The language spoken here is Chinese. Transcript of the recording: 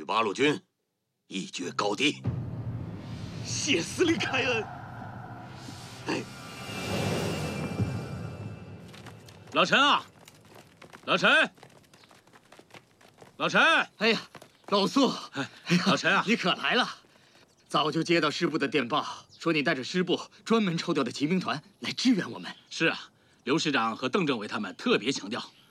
八路军一决高低。 谢司令开恩。哎， 老陈啊，老陈，老陈！ 哎呀，老苏， 老陈啊， 你可来了！早就接到师部的电报，说你带着师部专门抽调的骑兵团来支援我们。 是啊，刘师长和邓政委他们特别强调，